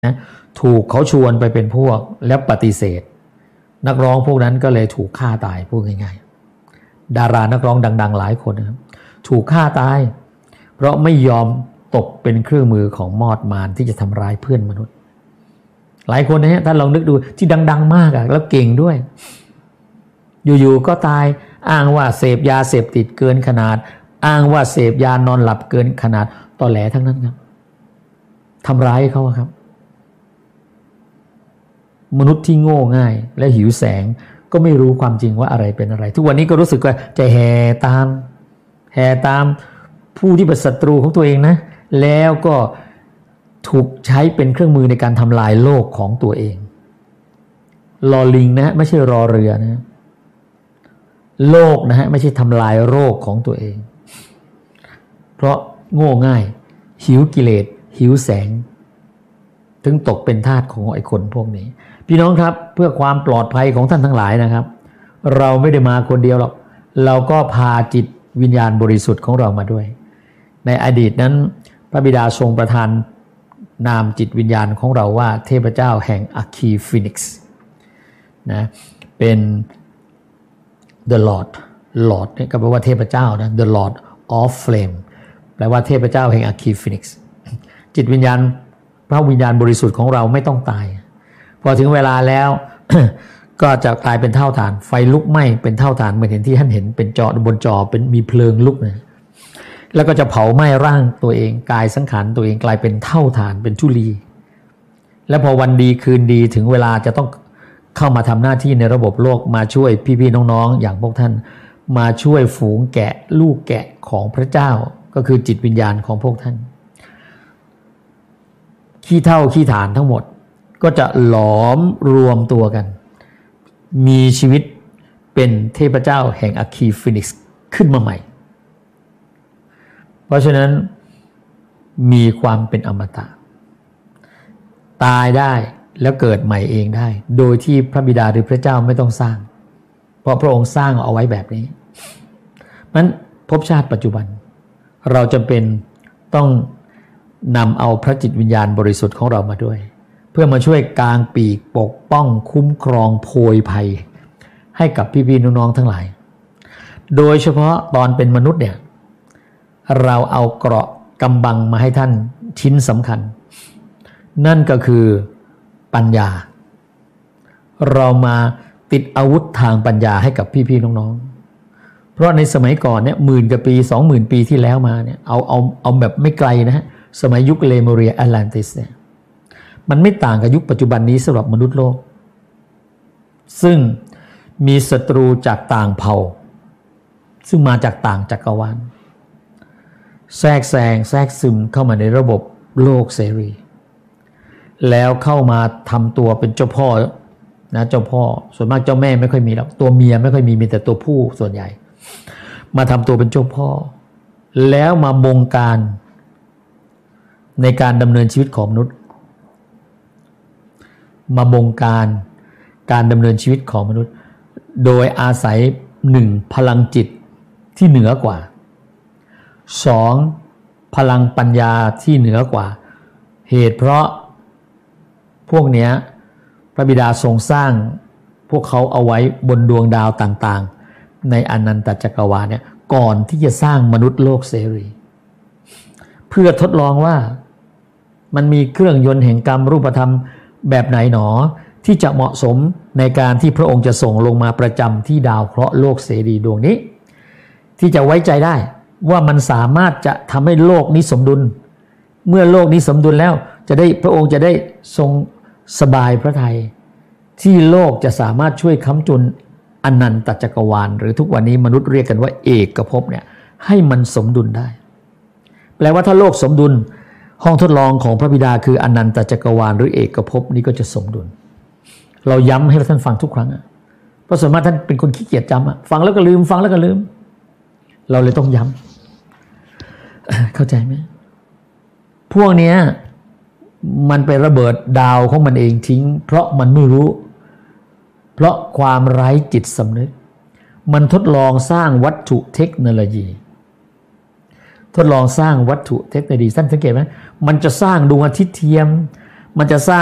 นะถูกเขาชวนไปเป็นพวกแล้วปฏิเสธนักร้องพวกนั้นก็เลยถูกฆ่าตายพูดง่ายๆดารานักร้องดังๆหลายคนนะครับถูกฆ่าตายเพราะไม่ยอมตกเป็นเครื่องมือของมอดมารที่จะทำร้ายเพื่อนมนุษย์หลายคนนะฮะท่านลองนึกดูที่ดังๆมากอะแล้วเก่งด้วยอยู่ๆก็ตายอ้างว่าเสพยาเสพติดเกินขนาดอ้างว่าเสพยานอนหลับเกินขนาดตอแหลทั้งนั้นครับทำร้ายเขาครับมนุษย์ที่โง่ง่ายและหิวแสงก็ไม่รู้ความจริงว่าอะไรเป็นอะไรทุกวันนี้ก็รู้สึกว่าจะแห่ตามผู้ที่เป็นศัตรูของตัวเองนะแล้วก็ถูกใช้เป็นเครื่องมือในการทำลายโลกของตัวเองลอลิงนะไม่ใช่รอเรือนะโลกนะฮะไม่ใช่ทำลายโรคของตัวเองเพราะโง่ง่ายหิวกิเลสหิวแสงถึงตกเป็นทาสของไอ้คนพวกนี้พี่น้องครับเพื่อความปลอดภัยของท่านทั้งหลายนะครับเราไม่ได้มาคนเดียวหรอกเราก็พาจิตวิญญาณบริสุทธิ์ของเรามาด้วยในอดีตนั้นพระบิดาทรงประทานนามจิตวิญญาณของเราว่าเทพเจ้าแห่งอะคีฟินิกซ์นะเป็น The Lord นี่ก็แปลว่าเทพเจ้านะ The Lord of Flame แปลว่าเทพเจ้าแห่งอะคีฟินิกซ์จิตวิญญาณพระวิญญาณบริสุทธิ์ของเราไม่ต้องตายพอถึงเวลาแล้ว ก็จะกลายเป็นเท่าฐานไฟลุกไหม้เป็นเท่าฐานเหมือนเห็นที่ท่านเห็นเป็นจอบนจอเป็นมีเพลิงลุกนะแล้วก็จะเผาไหม้ร่างตัวเองกายสังขารตัวเองกลายเป็นเท่าฐานเป็นธุลีแล้วพอวันดีคืนดีถึงเวลาจะต้องเข้ามาทำหน้าที่ในระบบโลกมาช่วยพี่ๆน้องๆอย่างพวกท่านมาช่วยฝูงแกะลูกแกะของพระเจ้าก็คือจิตวิญญาณของพวกท่านขี้เท่าขี้ฐานทั้งหมดก็จะหลอมรวมตัวกันมีชีวิตเป็นเทพเจ้าแห่งอะคีฟินิกซ์ขึ้นมาใหม่เพราะฉะนั้นมีความเป็นอมตะตายได้แล้วเกิดใหม่เองได้โดยที่พระบิดาหรือพระเจ้าไม่ต้องสร้างเพราะพระองค์สร้างเอาไว้แบบนี้นั้นภพชาติปัจจุบันเราจำเป็นต้องนำเอาพระจิตวิญญาณบริสุทธิ์ของเรามาด้วยเพื่อมาช่วยกางปีกปกป้องคุ้มครองโพยภัยให้กับพี่ๆน้องๆทั้งหลายโดยเฉพาะตอนเป็นมนุษย์เนี่ยเราเอาเกราะกำบังมาให้ท่านชิ้นสำคัญนั่นก็คือปัญญาเรามาติดอาวุธทางปัญญาให้กับพี่ๆน้องๆเพราะในสมัยก่อนเนี่ย10,000 กว่าปี 20,000 ปีที่แล้วมาเนี่ยเอาแบบไม่ไกลนะฮะสมัยยุคเลมูเรียแอตแลนติสเนี่ยมันไม่ต่างกับยุคปัจจุบันนี้สำหรับมนุษย์โลกซึ่งมีศัตรูจากต่างเผ่าซึ่งมาจากต่างจักรวาลแทรกซึมเข้ามาในระบบโลกเสรีแล้วเข้ามาทำตัวเป็นเจ้าพ่อนะเจ้าพ่อส่วนมากเจ้าแม่ไม่ค่อยมีหรอกตัวเมียไม่ค่อยมีแต่ตัวผู้ส่วนใหญ่มาทำตัวเป็นเจ้าพ่อแล้วมาบงการในการดำเนินชีวิตของมนุษย์มาบงการดำเนินชีวิตของมนุษย์โดยอาศัย1พลังจิตที่เหนือกว่า2พลังปัญญาที่เหนือกว่าเหตุเพราะพวกเนี้ยพระบิดาทรงสร้างพวกเขาเอาไว้บนดวงดาวต่างๆในอนันตจักรวาลเนี่ยก่อนที่จะสร้างมนุษย์โลกเสรีเพื่อทดลองว่ามันมีเครื่องยนต์แห่งกรรมรูปธรรมแบบไหนหนอที่จะเหมาะสมในการที่พระองค์จะส่งลงมาประจำที่ดาวเคราะห์โลกเสรีดวงนี้ที่จะไว้ใจได้ว่ามันสามารถจะทำให้โลกนี้สมดุลเมื่อโลกนี้สมดุลแล้วจะได้พระองค์จะได้ทรงสบายพระทัยที่โลกจะสามารถช่วยค้ำจุนอนันตจักรวาลหรือทุกวันนี้มนุษย์เรียกกันว่าเอกภพเนี่ยให้มันสมดุลได้แปลว่าถ้าโลกสมดุลห้องทดลองของพระบิดาคืออนันตจักรวาลหรือเอกภพนี้ก็จะสมดุลเราย้ำให้ท่านฟังทุกครั้งเพราะส่วนมากท่านเป็นคนขี้เกียจจำฟังแล้วก็ลืมฟังแล้วก็ลืมเราเลยต้องย้ำเข้าใจไหมพวกเนี้ยมันไประเบิดดาวของมันเองทิ้งเพราะมันไม่รู้เพราะความไร้จิตสำนึกมันทดลองสร้างวัตถุเทคโนโลยีทดลองสร้างวัตถุเทคโนโลยีท่านสังเกตไหมมันจะสร้างดวงอาทิตย์เทียมมันจะสร้าง